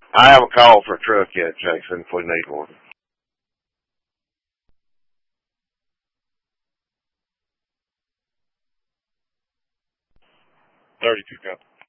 I haven't called for a truck yet, Jason, if we need one. 32 copy.